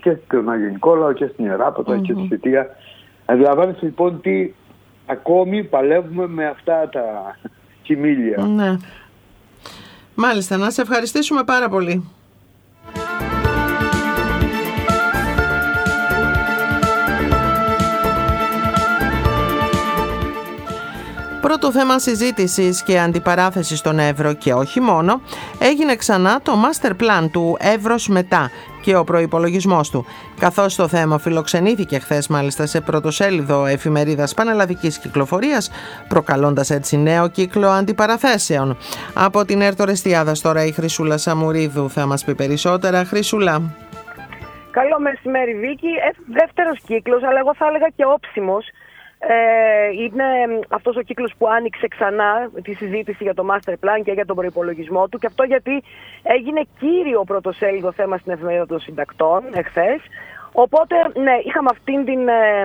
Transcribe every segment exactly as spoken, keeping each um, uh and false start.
και στον Αγενικό Λαό και στην Ιεράπετρο mm-hmm. και στη Σιτία. Αντιλαμβάνεσαι λοιπόν ότι ακόμη παλεύουμε με αυτά τα χιμήλια. Ναι. Μάλιστα, να σε ευχαριστήσουμε πάρα πολύ. Πρώτο θέμα συζήτησης και αντιπαράθεσης στον Εύρο και όχι μόνο, έγινε ξανά το master plan του Εύρος μετά και ο προϋπολογισμός του, καθώς το θέμα φιλοξενήθηκε χθες μάλιστα σε πρωτοσέλιδο εφημερίδας πανελλαδικής κυκλοφορίας, προκαλώντας έτσι νέο κύκλο αντιπαραθέσεων. Από την Έρτο Ρεστιάδας τώρα η Χρυσούλα Σαμουρίδου θα μας πει περισσότερα. Χρυσούλα. Καλό μεσημέρι Βίκη. Ε, δεύτερος κύκλος, αλλά εγώ θα έλεγα και όψιμος. Ε, είναι αυτός ο κύκλος που άνοιξε ξανά τη συζήτηση για το master plan και για τον προϋπολογισμό του, και αυτό γιατί έγινε κύριο πρωτοσέλιδο θέμα στην εφημερίδα των συντακτών εχθές. Οπότε ναι, είχαμε αυτήν την, ε,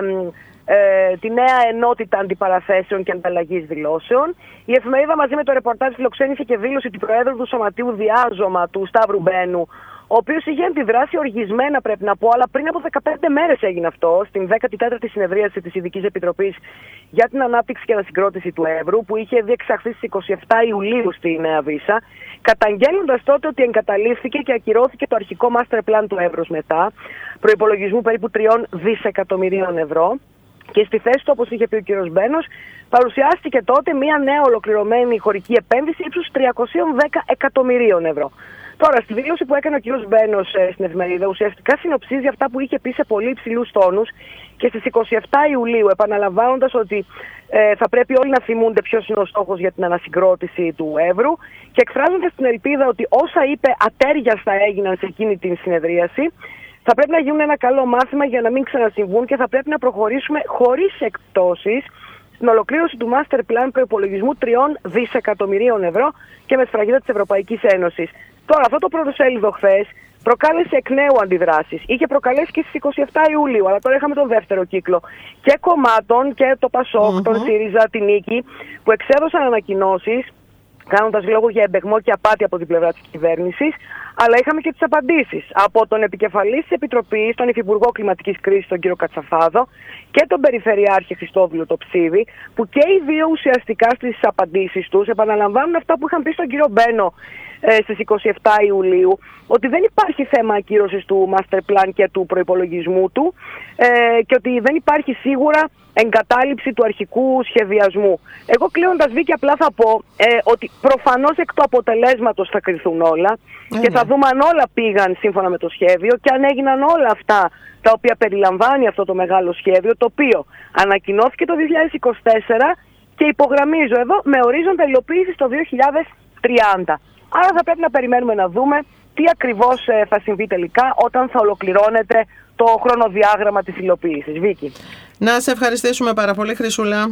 ε, τη νέα ενότητα αντιπαραθέσεων και ανταλλαγής δηλώσεων. Η εφημερίδα μαζί με το ρεπορτάζ φιλοξένησε και δήλωση του Προέδρου του Σωματείου Διάζωμα του Σταύρου Μπένου, ο οποίος είχε αντιδράσει οργισμένα, πρέπει να πω, αλλά πριν από δεκαπέντε μέρες έγινε αυτό, στην δέκατη τέταρτη συνεδρίαση της Ειδικής Επιτροπής για την Ανάπτυξη και Ανασυγκρότηση του Εύρου, που είχε διεξαχθεί στις είκοσι επτά Ιουλίου στη Νέα Βύσσα, καταγγέλλοντας τότε ότι εγκαταλείφθηκε και ακυρώθηκε το αρχικό master plan του Εύρους μετά, προϋπολογισμού περίπου τριών δισεκατομμυρίων ευρώ. Και στη θέση του, όπως είχε πει ο κ. Μπένος, παρουσιάστηκε τότε μια νέα ολοκληρωμένη χωρική επένδυση ύψους τριακόσια δέκα εκατομμυρίων ευρώ. Τώρα, στη δήλωση που έκανε ο κ. Μπένος ε, στην εφημερίδα, ουσιαστικά συνοψίζει αυτά που είχε πει σε πολύ υψηλούς τόνους και στις είκοσι επτά Ιουλίου, επαναλαμβάνοντας ότι ε, θα πρέπει όλοι να θυμούνται ποιος είναι ο στόχος για την ανασυγκρότηση του Εύρου και εκφράζοντας την ελπίδα ότι όσα είπε ατέριαστα έγιναν σε εκείνη την συνεδρίαση, θα πρέπει να γίνουν ένα καλό μάθημα για να μην ξανασυμβούν και θα πρέπει να προχωρήσουμε χωρίς εκπτώσεις στην ολοκλήρωση του master plan προϋπολογισμού τριών δισεκατομμυρίων ευρώ και με σφραγίδα της Ευρωπαϊκής Ένωσης. Τώρα, αυτό το πρωτοσέλιδο χθες προκάλεσε εκ νέου αντιδράσεις. Είχε προκαλέσει και στις είκοσι επτά Ιουλίου, αλλά τώρα είχαμε τον δεύτερο κύκλο και κομμάτων και το ΠΑΣΟΚ, mm-hmm. τον ΣΥΡΙΖΑ, την Νίκη, που εξέδωσαν ανακοινώσεις κάνοντας λόγο για εμπεγμό και απάτη από την πλευρά της κυβέρνησης, αλλά είχαμε και τις απαντήσεις από τον επικεφαλής της Επιτροπής, τον Υφυπουργό Κλιματικής Κρίσης, τον κύριο Κατσαφάδο, και τον Περιφερειάρχη Χριστόδουλο το Ψίδη, που και οι δύο ουσιαστικά στις απαντήσεις τους επαναλαμβάνουν αυτά που είχαν πει στον κύριο Μπένο ε, στις είκοσι επτά Ιουλίου, ότι δεν υπάρχει θέμα ακύρωσης του master plan και του προϋπολογισμού του ε, και ότι δεν υπάρχει σίγουρα εγκατάλειψη του αρχικού σχεδιασμού. Εγώ κλείνοντας, Βίκη, απλά θα πω ε, ότι προφανώς εκ του αποτελέσματος θα κριθούν όλα mm-hmm. και θα δούμε αν όλα πήγαν σύμφωνα με το σχέδιο και αν έγιναν όλα αυτά τα οποία περιλαμβάνει αυτό το μεγάλο σχέδιο, το οποίο ανακοινώθηκε το δύο χιλιάδες είκοσι τέσσερα και υπογραμμίζω εδώ με ορίζοντα υλοποίηση το δύο χιλιάδες τριάντα. Άρα θα πρέπει να περιμένουμε να δούμε τι ακριβώς ε, θα συμβεί τελικά όταν θα ολοκληρώνεται το χρονοδιάγραμμα της υλοποίησης. Βίκη. Να σε ευχαριστήσουμε πάρα πολύ, Χρυσούλα.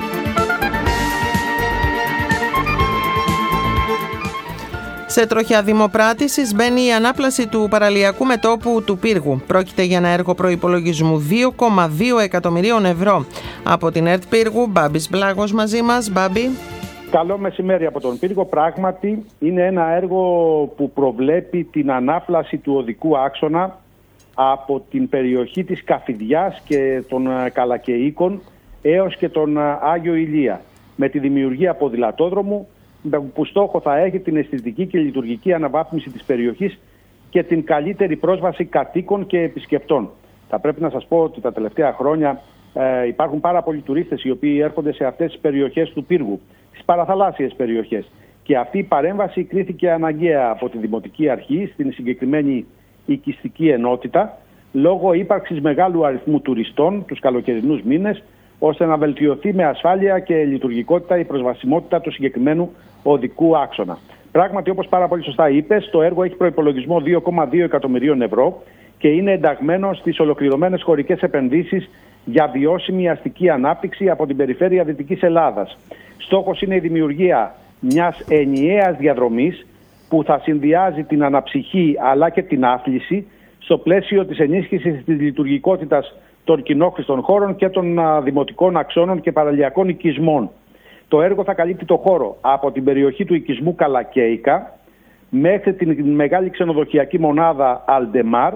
Σε τροχιά δημοπράτησης μπαίνει η ανάπλαση του παραλιακού μετώπου του Πύργου. Πρόκειται για ένα έργο προϋπολογισμού δύο κόμμα δύο εκατομμυρίων ευρώ. Από την ΕΡΤ Πύργου, Μπάμπης Μπλάγος μαζί μας. Μπάμπη. Καλό μεσημέρι από τον Πύργο. Πράγματι είναι ένα έργο που προβλέπει την ανάπλαση του οδικού άξονα από την περιοχή της Καφιδιάς και των Καλακαιίκων έως και τον Άγιο Ηλία, με τη δημιουργία ποδηλατόδρομου που στόχο θα έχει την αισθητική και λειτουργική αναβάθμιση της περιοχής και την καλύτερη πρόσβαση κατοίκων και επισκεπτών. Θα πρέπει να σας πω ότι τα τελευταία χρόνια ε, υπάρχουν πάρα πολλοί τουρίστες οι οποίοι έρχονται σε αυτές τις περιοχές του Πύργου, τις παραθαλάσσιες περιοχές. Και αυτή η παρέμβαση κρίθηκε αναγκαία από τη Δημοτική Αρχή στην συγκεκριμένη οικιστική ενότητα, λόγω ύπαρξης μεγάλου αριθμού τουριστών τους καλοκαιρινούς μήνες, ώστε να βελτιωθεί με ασφάλεια και λειτουργικότητα η προσβασιμότητα του συγκεκριμένου οδικού άξονα. Πράγματι, όπως πάρα πολύ σωστά είπες, το έργο έχει προϋπολογισμό δύο κόμμα δύο εκατομμυρίων ευρώ και είναι ενταγμένο στις ολοκληρωμένες χωρικές επενδύσεις για βιώσιμη αστική ανάπτυξη από την περιφέρεια Δυτικής Ελλάδας. Στόχος είναι η δημιουργία μιας ενιαίας διαδρομής που θα συνδυάζει την αναψυχή αλλά και την άθληση στο πλαίσιο της ενίσχυσης της λειτουργικότητας των κοινόχρηστων χώρων και των α, δημοτικών αξώνων και παραλιακών οικισμών. Το έργο θα καλύπτει το χώρο από την περιοχή του οικισμού Καλακαίικα μέχρι την μεγάλη ξενοδοχειακή μονάδα Αλντεμάρ,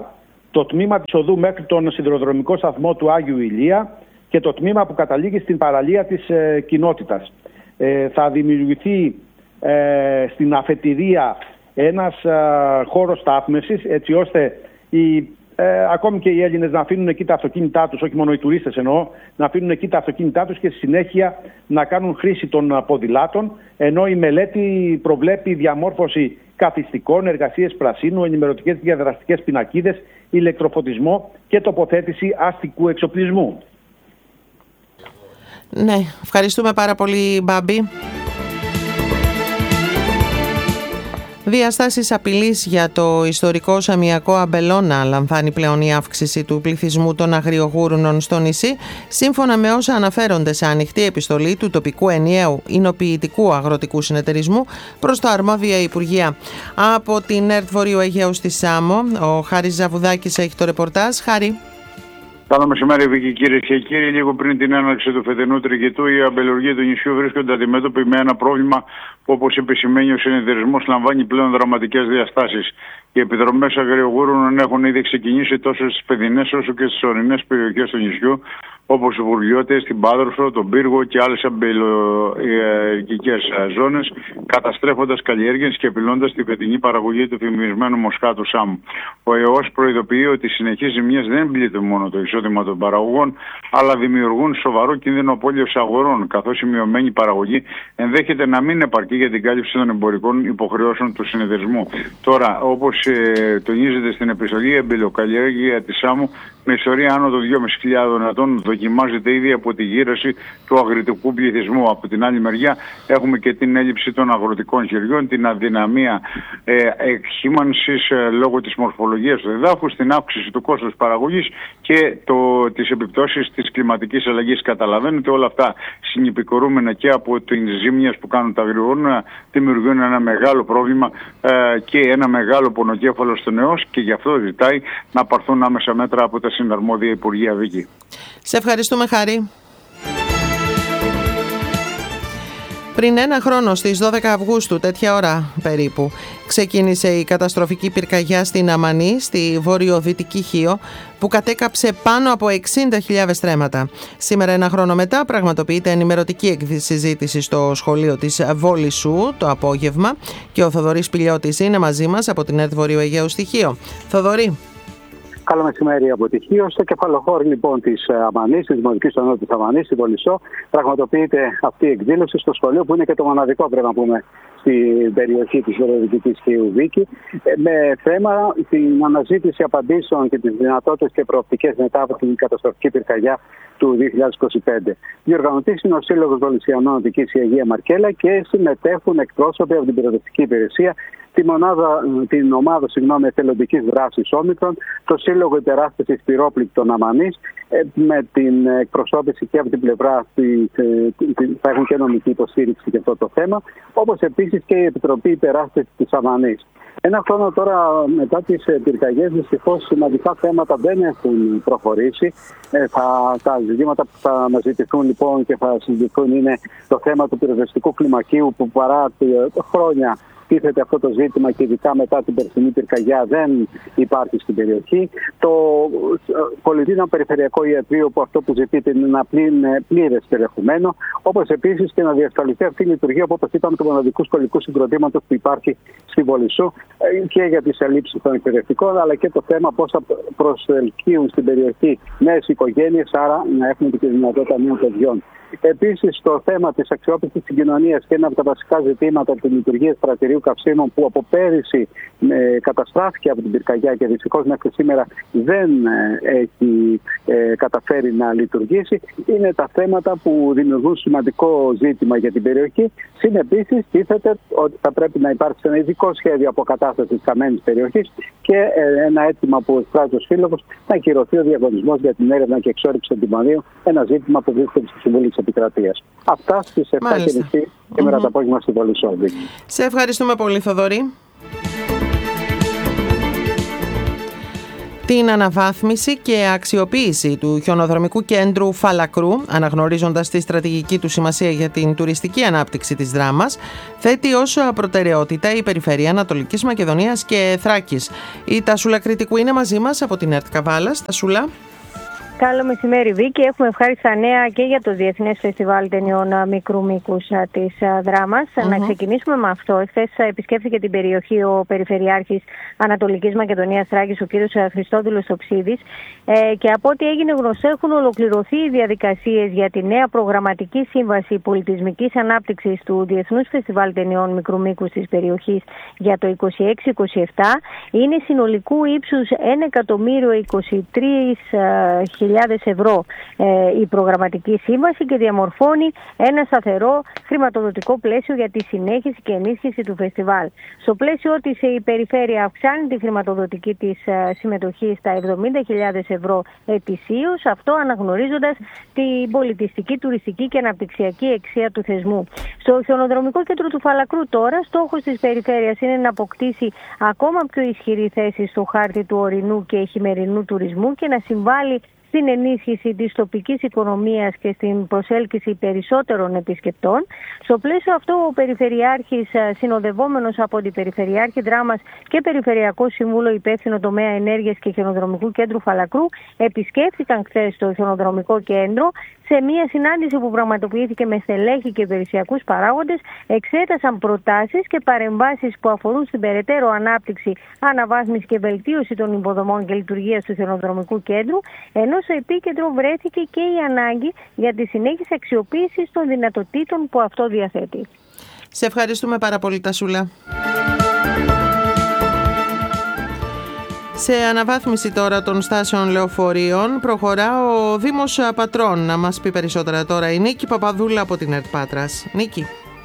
το τμήμα της οδού μέχρι τον σιδηροδρομικό σταθμό του Άγιου Ηλία και το τμήμα που καταλήγει στην παραλία της ε, κοινότητας. Ε, θα δημιουργηθεί ε, στην αφετηρία ένας ε, χώρος στάθμευσης, έτσι ώστε οι, ε, ακόμη και οι Έλληνες να αφήνουν εκεί τα αυτοκίνητά τους, όχι μόνο οι τουρίστες εννοώ, να αφήνουν εκεί τα αυτοκίνητά τους και στη συνέχεια να κάνουν χρήση των ποδηλάτων, ενώ η μελέτη προβλέπει διαμόρφωση καθιστικών, εργασίες πρασίνου, ενημερωτικές διαδραστικές πινακίδες, ηλεκτροφωτισμό και τοποθέτηση αστικού εξοπλισμού. Ναι, ευχαριστούμε πάρα πολύ, Μπάμπη. Διαστάσεις απειλής για το ιστορικό σαμιακό Αμπελώνα λαμβάνει πλέον η αύξηση του πληθυσμού των αγριογούρουνων στο νησί, σύμφωνα με όσα αναφέρονται σε ανοιχτή επιστολή του τοπικού ενιαίου εινοποιητικού αγροτικού συνεταιρισμού προς τα αρμόδια Υπουργεία. Από την ΕΡΤ Βορείου Αιγαίου στη Σάμο, ο Χάρης Ζαβουδάκης έχει το ρεπορτάζ. Χάρη. Καλό μεσημέρι, Βίκη, κυρίες και κύριοι. Λίγο πριν την έναρξη του φετινού τριγητού, οι αμπελουργοί του νησιού βρίσκονται αντιμέτωποι με ένα πρόβλημα που, όπως επισημαίνει ο συνεταιρισμός, λαμβάνει πλέον δραματικές διαστάσεις. Οι επιδρομές αγριογούρουνων έχουν ήδη ξεκινήσει τόσο στις παιδινές όσο και στις ορεινές περιοχές του νησιού, όπως οι Βουργιώτες, την Πάδροφο, τον Πύργο και άλλες αμπελοεργικές ζώνες, καταστρέφοντας καλλιέργειες και απειλώντας τη φετινή παραγωγή του φημισμένου μοσχάτου Σάμου. Ο ΕΟΣ προειδοποιεί ότι οι συνεχείς ζημιές δεν πλήττουν μόνο το εισόδημα των παραγωγών, αλλά δημιουργούν σοβαρό κίνδυνο απώλειας αγορών, καθώς η μειωμένη παραγωγή ενδέχεται να μην επαρκεί για την κάλυψη των εμπορικών υποχρεώσεων του συνεταιρισμού. Τώρα, όπως ε, τονίζεται στην επιστολή, η αμπελοκαλλιέργεια της Σάμου με ιστορία άνω των δυόμισι χιλιάδων ετών δοκιμάζεται ήδη από τη γύρωση του αγροτικού πληθυσμού. Από την άλλη μεριά έχουμε και την έλλειψη των αγροτικών χεριών, την αδυναμία ε, εκχήμανσης ε, λόγω της μορφολογίας του εδάφους, την αύξηση του κόστους παραγωγής και το, τις επιπτώσεις της κλιματικής αλλαγής. Καταλαβαίνετε, όλα αυτά συνυπηκορούμενα και από τις ζήμιες που κάνουν τα αγριογούρονα δημιουργούν ένα μεγάλο πρόβλημα ε, και ένα μεγάλο πονοκέφαλο στον ΕΟΣ, και γι' αυτό ζητάει να πάρθουν άμεσα μέτρα από τα συναρμόδια Υπουργεία. Βίκη. Σε ευχαριστούμε, Χάρη. Πριν ένα χρόνο, στις δώδεκα Αυγούστου, τέτοια ώρα περίπου, ξεκίνησε η καταστροφική πυρκαγιά στην Αμανή, στη βορειοδυτική Χίο, που κατέκαψε πάνω από εξήντα χιλιάδες στρέμματα. Σήμερα, ένα χρόνο μετά, πραγματοποιείται ενημερωτική συζήτηση στο σχολείο της Βόλισσου το απόγευμα και ο Θοδωρής Πηλιώτης είναι μαζί μας από την ΕΡΤ Βορείου Αιγαίου στη Χίο. Θοδωρή. Καλό μεσημέρι από τη Χίο. Στο κεφαλοχώρι λοιπόν της Αμανής, της Δημοτικής Ονότητας της Αμανής, στη Βολισσό, πραγματοποιείται αυτή η εκδήλωση στο σχολείο, που είναι και το μοναδικό, πρέπει να πούμε, στην περιοχή της βορειοδυτικής Χίου, Βίκη, με θέμα την αναζήτηση απαντήσεων και τις δυνατότητες και προοπτικές μετά από την καταστροφική πυρκαγιά του δύο χιλιάδες είκοσι πέντε. Διοργανωτής είναι ο Σύλλογος Βολισσιανών Οδικής η Αγία Μαρκέλα και συμμετέχουν εκπρόσωποι από την πυροσβεστική υπηρεσία, τη μονάδα, την ομάδα συγγνώμη, εθελοντικής δράσης Όμικρον, το Σύλλογο Υπεράσπισης Πυρόπληκτων Αμανής, με την εκπροσώπηση και από την πλευρά θα έχουν και νομική υποστήριξη για αυτό το θέμα, όπως επίσης και η Επιτροπή Υπεράσπισης της Αμανής. Ένα χρόνο τώρα μετά τις πυρκαγιές, δυστυχώς σημαντικά θέματα δεν έχουν προχωρήσει. Ε, θα, τα ζητήματα που θα αναζητηθούν λοιπόν και θα συζητηθούν είναι το θέμα του πυροσβεστικού κλιμακίου, που παρά χρόνια τίθεται αυτό το ζήτημα και ειδικά μετά την περσινή πυρκαγιά δεν υπάρχει στην περιοχή. Το Πολιτικό Περιφερειακό Ιατρείο, που αυτό που ζητείται είναι να είναι πλήρες περιεχομένο, όπως επίσης και να διασφαλιστεί αυτή η λειτουργία, που όπως είπαμε, του μοναδικού σχολικού συγκροτήματος που υπάρχει στη Βολισσού, και για τις ελλείψεις των εκπαιδευτικών, αλλά και το θέμα πώς θα προσελκύουν στην περιοχή νέες οικογένειες, άρα να έχουν και τη δυνατότητα νέων παιδιών. Επίσης, το θέμα της αξιόπιστης συγκοινωνίας και ένα από τα βασικά ζητήματα της λειτουργίας πρατηρίου καυσίμων, που από πέρυσι ε, καταστράφηκε από την πυρκαγιά και δυστυχώς μέχρι σήμερα δεν ε, έχει ε, καταφέρει να λειτουργήσει, είναι τα θέματα που δημιουργούν σημαντικό ζήτημα για την περιοχή. Συν επίσης, τίθεται ότι θα πρέπει να υπάρξει ένα ειδικό σχέδιο αποκατάστασης της χαμένης περιοχής και ε, ένα αίτημα που εκφράζει ο Σύλλογος να ακυρωθεί ο διαγωνισμός για την έρευνα και εξόρυξη αντιμονίου, ένα ζήτημα που βρίσκεται στη Συμβουλή της Επικρατείας. Αυτά στις επτά και μισή σήμερα mm-hmm. το απόγευμα στη Βολισσό. Σε ευχαριστούμε πολύ, Θοδωρή. την αναβάθμιση και αξιοποίηση του χιονοδρομικού κέντρου Φαλακρού, αναγνωρίζοντας τη στρατηγική του σημασία για την τουριστική ανάπτυξη της Δράμας, θέτει ως προτεραιότητα η Περιφέρεια Ανατολικής Μακεδονίας και Θράκης. Η Τασούλα Κρητικού είναι μαζί μας από την ΕΡΤ Καβάλας. Τασούλα. Καλό μεσημέρι, Βίκη. Έχουμε ευχάριστα νέα και για το Διεθνές Φεστιβάλ Ταινιών Μικρού Μήκους της Δράμας. Mm-hmm. Να ξεκινήσουμε με αυτό. Εχθές επισκέφθηκε την περιοχή ο Περιφερειάρχης Ανατολικής Μακεδονίας Θράκης, ο κύριος Χριστόδουλος Τοψίδης. Ε, και από ό,τι έγινε γνωστό, έχουν ολοκληρωθεί οι διαδικασίες για τη νέα προγραμματική σύμβαση πολιτισμικής ανάπτυξης του Διεθνούς Φεστιβάλ Ταινιών Μικρού Μήκους της περιοχής για το είκοσι έξι είκοσι επτά. Είναι συνολικού ύψους ένα εκατομμύριο είκοσι τρεις χιλιάδες ευρώ ε, η προγραμματική σύμβαση και διαμορφώνει ένα σταθερό χρηματοδοτικό πλαίσιο για τη συνέχιση και ενίσχυση του φεστιβάλ. Στο πλαίσιο της η περιφέρεια αυξάνει τη χρηματοδοτική της ε, συμμετοχή στα εβδομήντα χιλιάδες ευρώ ετησίως, αυτό αναγνωρίζοντας την πολιτιστική, τουριστική και αναπτυξιακή αξία του θεσμού. Στο χιονοδρομικό κέντρο του Φαλακρού τώρα, στόχος της περιφέρειας είναι να αποκτήσει ακόμα πιο ισχυρή θέση στο χάρτη του ορεινού και χειμερινού τουρισμού και να συμβάλλει στην ενίσχυση της τοπικής οικονομίας και στην προσέλκυση περισσότερων επισκεπτών. Στο πλαίσιο αυτό, ο Περιφερειάρχης, συνοδευόμενος από την Περιφερειάρχη Δράμας και Περιφερειακό Σύμβουλο υπεύθυνο τομέα ενέργειας και χιονοδρομικού κέντρου Φαλακρού, επισκέφθηκαν χθες το χιονοδρομικό κέντρο. Σε μια συνάντηση που πραγματοποιήθηκε με στελέχη και υπηρεσιακούς παράγοντες, εξέτασαν προτάσεις και παρεμβάσεις που αφορούν στην περαιτέρω ανάπτυξη, αναβάθμιση και βελτίωση των υποδομών και λειτουργίας του χιονοδρομικού κέντρου, ενώ στο επίκεντρο βρέθηκε και η ανάγκη για τη συνέχιση αξιοποίησης των δυνατοτήτων που αυτό διαθέτει. Σε ευχαριστούμε πάρα πολύ, Τασούλα. Σε αναβάθμιση τώρα των στάσεων λεωφορείων προχωρά ο Δήμος Πατρών. Να μας πει περισσότερα τώρα η Νίκη Παπαδούλα από την ΕΡΤ Πάτρας. Νίκη.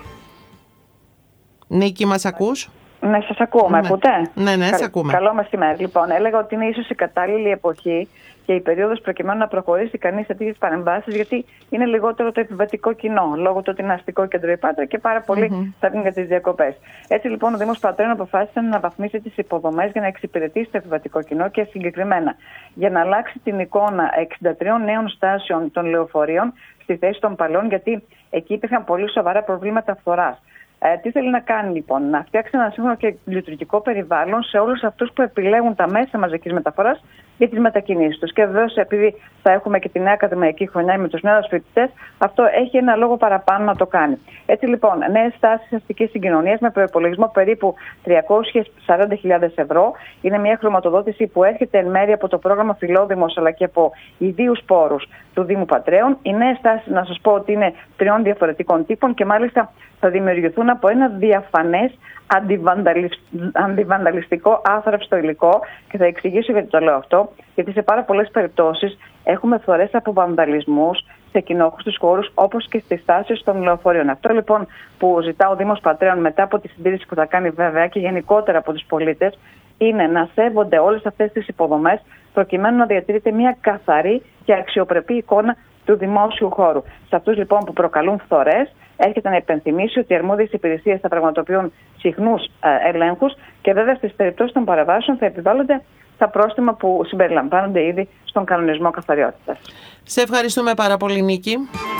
Νίκη, μας ακούς? Ναι, σας ακούω. Με ακούτε? Ναι, ναι, Κα... σε ακούμε. Καλό μεσημέρι. Λοιπόν, έλεγα ότι είναι ίσως η κατάλληλη εποχή και η περίοδος προκειμένου να προχωρήσει κανείς σε τέτοιες παρεμβάσεις, γιατί είναι λιγότερο το επιβατικό κοινό, λόγω του ότι είναι αστικό κέντρο η Πάτρα και πάρα πολλοί mm-hmm. θα βγουν για τις διακοπές. Έτσι λοιπόν ο Δήμος Πατρών αποφάσισε να αναβαθμίσει τις υποδομές για να εξυπηρετήσει το επιβατικό κοινό και συγκεκριμένα για να αλλάξει την εικόνα εξήντα τριών νέων στάσεων των λεωφορείων στη θέση των παλαιών, γιατί εκεί υπήρχαν πολύ σοβαρά προβλήματα φθοράς. Ε, τι θέλει να κάνει λοιπόν? Να φτιάξει ένα σύγχρονο και λειτουργικό περιβάλλον σε όλους αυτούς που επιλέγουν τα μέσα μαζικής μεταφοράς για τις μετακινήσεις τους. Και βεβαίως, επειδή θα έχουμε και τη νέα ακαδημαϊκή χρονιά με τους νέους φοιτητές, αυτό έχει ένα λόγο παραπάνω να το κάνει. Έτσι λοιπόν, νέες στάσεις αστικής συγκοινωνίας με προϋπολογισμό περίπου τριακόσιες σαράντα χιλιάδες ευρώ. Είναι μια χρηματοδότηση που έρχεται εν μέρει από το πρόγραμμα Φιλόδημος αλλά και από ιδίους πόρους του Δήμου Πατρέων. Οι νέες στάσεις, να σας πω ότι είναι τριών διαφορετικών τύπων και μάλιστα θα δημιουργηθούν από ένα διαφανές αντιβανταλιστικό άθραυστο υλικό, και θα εξηγήσω γιατί το λέω αυτό. Γιατί σε πάρα πολλές περιπτώσεις έχουμε φθορές από βανδαλισμούς σε κοινόχρηστους χώρους, όπως και στις στάσεις των λεωφορείων. Αυτό λοιπόν που ζητά ο Δήμος Πατρέων, μετά από τη συντήρηση που θα κάνει βέβαια και γενικότερα από τους πολίτες, είναι να σέβονται όλες αυτές τις υποδομές, προκειμένου να διατηρείται μια καθαρή και αξιοπρεπή εικόνα του δημόσιου χώρου. Σε αυτούς λοιπόν που προκαλούν φθορές, έρχεται να υπενθυμίσει ότι οι αρμόδιες υπηρεσίες θα πραγματοποιούν συχνούς ε, ελέγχους και βέβαια στις περιπτώσεις των παραβάσεων θα επιβάλλονται τα πρόστιμα που συμπεριλαμβάνονται ήδη στον κανονισμό καθαριότητας. Σε ευχαριστούμε πάρα πολύ, Νίκη.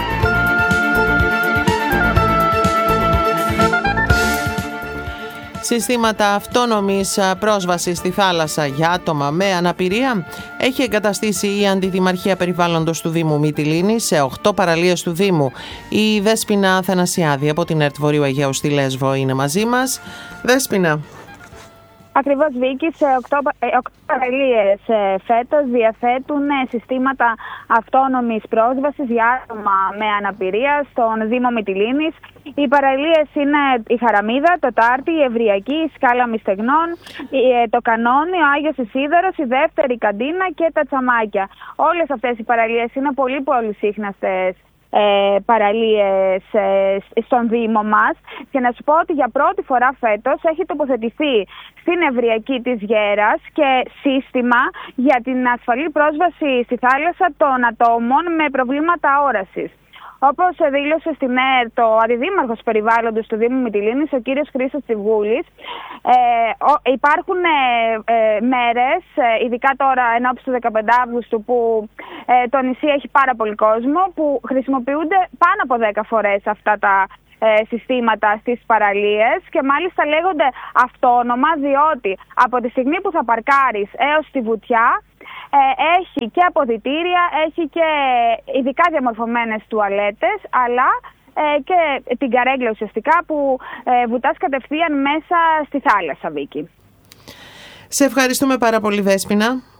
Συστήματα αυτόνομης πρόσβασης στη θάλασσα για άτομα με αναπηρία έχει εγκαταστήσει η Αντιδημαρχία Περιβάλλοντος του Δήμου Μυτιλήνης σε οκτώ παραλίες του Δήμου. Η Δέσποινα Αθανασιάδη από την ΕΡΤ Βορείου Αιγαίου στη Λέσβο είναι μαζί μας. Δέσποινα. Ακριβώς, Βίκη, σε οκτώ παραλίες φέτος διαθέτουν συστήματα αυτόνομης πρόσβασης για άτομα με αναπηρία στον Δήμο Μυτιλήνης. Οι παραλίες είναι η Χαραμίδα, το Τάρτι, η Ευριακή, η Σκάλα Μυστεγνών, το Κανόνι, ο Άγιος Ισίδωρος, η Δεύτερη Καντίνα και τα Τσαμάκια. Όλες αυτές οι παραλίες είναι πολύ πολύ σύχναστες Ε, παραλίες ε, στον Δήμο μας, και να σου πω ότι για πρώτη φορά φέτος έχει τοποθετηθεί στην Ευριακή της Γέρας και σύστημα για την ασφαλή πρόσβαση στη θάλασσα των ατόμων με προβλήματα όρασης. Όπως δήλωσε στην ΕΡΤ το αντιδήμαρχος περιβάλλοντος του Δήμου Μυτιλήνης, ο κύριος Χρήστος Τσιβούλης, ε, ο, υπάρχουν ε, ε, μέρες, ε, ειδικά τώρα ενόψει του δεκαπέντε Αυγούστου, που ε, το νησί έχει πάρα πολύ κόσμο, που χρησιμοποιούνται πάνω από δέκα φορές αυτά τα ε, συστήματα στις παραλίες και μάλιστα λέγονται αυτόνομα, διότι από τη στιγμή που θα παρκάρεις έως τη βουτιά, έχει και αποδυτήρια, έχει και ειδικά διαμορφωμένες τουαλέτες, αλλά και την καρέγκλα ουσιαστικά που βουτάς κατευθείαν μέσα στη θάλασσα, Βίκη. Σε ευχαριστούμε πάρα πολύ, Δέσποινα.